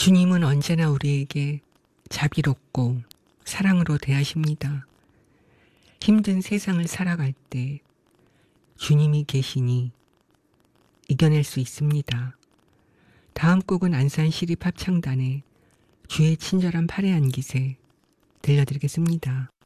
주님은 언제나 우리에게 자비롭고 사랑으로 대하십니다. 힘든 세상을 살아갈 때 주님이 계시니 이겨낼 수 있습니다. 다음 곡은 안산시립합창단의 주의 친절한 팔에 안기세 들려드리겠습니다.